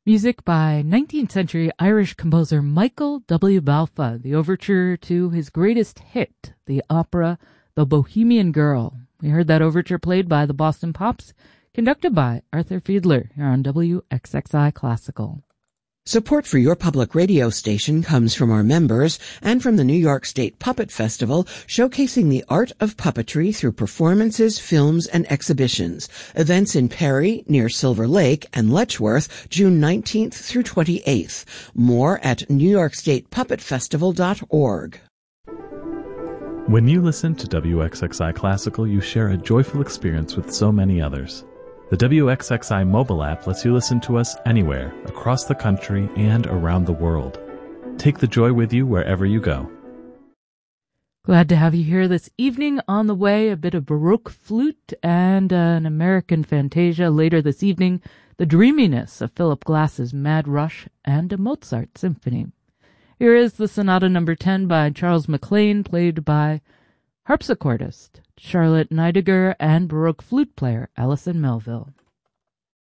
Music by 19th century Irish composer Michael W. Balfe, the overture to his greatest hit, the opera The Bohemian Girl. We heard that overture played by the Boston Pops, conducted by Arthur Fiedler here on WXXI Classical. Support for your public radio station comes from our members and from the New York State Puppet Festival, showcasing the art of puppetry through performances, films, and exhibitions. Events in Perry, near Silver Lake, and Letchworth, June 19th through 28th. More at newyorkstatepuppetfestival.org. When you listen to WXXI Classical, you share a joyful experience with so many others. The WXXI mobile app lets you listen to us anywhere, across the country and around the world. Take the joy with you wherever you go. Glad to have you here this evening. On the way, a bit of Baroque flute and an American fantasia. Later this evening, the dreaminess of Philip Glass's Mad Rush and a Mozart symphony. Here is the Sonata No. 10 by Charles MacLean, played by harpsichordist Charlotte Neidiger and Baroque flute player Alison Melville.